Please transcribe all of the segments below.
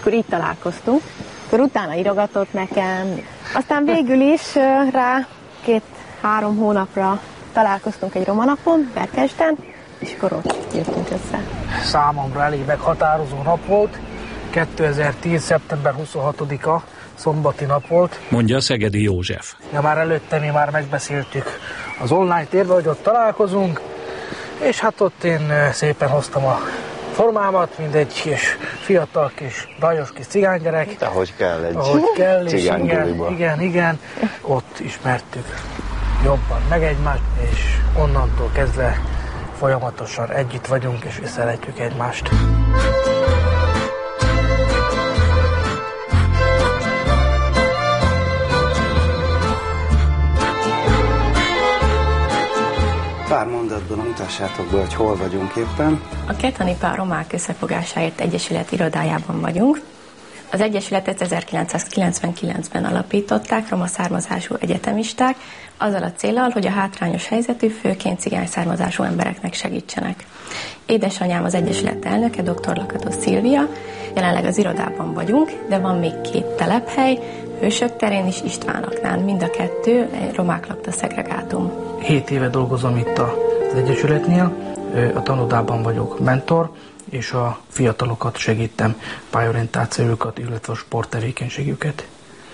Akkor így találkoztunk, akkor utána írogatott nekem, aztán végül is rá 2-3 hónapra találkoztunk egy romanapon, Berkesten, és akkor ott jöttünk össze. Számomra elég meghatározó nap volt, 2010. szeptember 26-a, szombati nap volt. Mondja Szegedi József. Ja, már előtte mi már megbeszéltük az online térben, hogy ott találkozunk, és hát ott én szépen hoztam a formámat, mint egy kis fiatal kis dajos kis cigánygyerek. Ahogy kell egy cigánybuliba. Igen, ott ismertük jobban meg egymást, és onnantól kezdve folyamatosan együtt vagyunk, és szeretjük egymást. Pár mondatban mutassátok be, hogy hol vagyunk éppen. A Kettanipa Romák Összefogásáért Egyesület irodájában vagyunk. Az Egyesületet 1999-ben alapították roma származású egyetemisták, azzal a céllal, hogy a hátrányos helyzetű, főként cigány származású embereknek segítsenek. Édesanyám az Egyesület elnöke, dr. Lakatos Szilvia, jelenleg az irodában vagyunk, de van még 2 telephely, Hősök terén és Istvánaknál, mind a 2 romák lakta szegregátum. 7 éve dolgozom itt az Egyesületnél, a tanodában vagyok mentor, és a fiatalokat segítem, pályorientációjukat, illetve a sporttevékenységüket.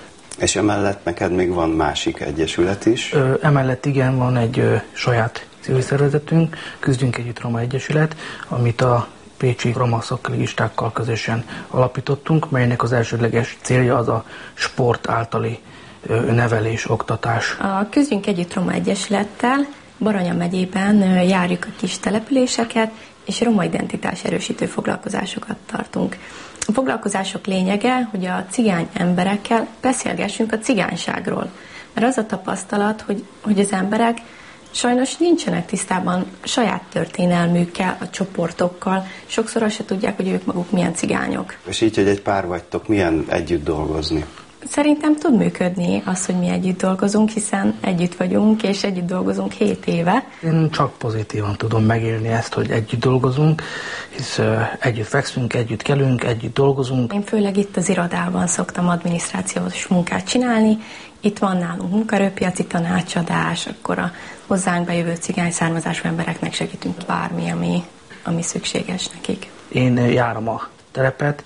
És emellett neked még van másik egyesület is? Emellett igen, van egy saját civil szervezetünk, Küzdjünk Együtt Roma Egyesület, amit a pécsi roma szakkollégistákkal közösen alapítottunk, melynek az elsődleges célja az a sport általi nevelés, oktatás. A Küzdjünk Együtt Roma Egyesülettel Baranya megyében járjuk a kis településeket, és roma identitás erősítő foglalkozásokat tartunk. A foglalkozások lényege, hogy a cigány emberekkel beszélgessünk a cigányságról. Mert az a tapasztalat, hogy az emberek sajnos nincsenek tisztában saját történelmükkel, a csoportokkal, sokszor azt se tudják, hogy ők maguk milyen cigányok. És így, hogy egy pár vagytok, milyen együtt dolgozni? Szerintem tud működni az, hogy mi együtt dolgozunk, hiszen együtt vagyunk, és együtt dolgozunk 7 éve. Én csak pozitívan tudom megélni ezt, hogy együtt dolgozunk, hisz együtt fekszünk, együtt kelünk, együtt dolgozunk. Én főleg itt az irodában szoktam adminisztrációs munkát csinálni. Itt van nálunk munkaerőpiaci tanácsadás, akkor a hozzánk bejövő cigány származású embereknek segítünk bármi, ami szükséges nekik. Én járom a terepet,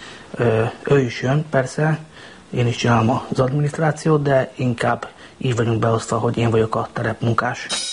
ő is jön, persze, én is csinálom az adminisztrációt, de inkább így vagyunk beosztva, hogy én vagyok a terepmunkás.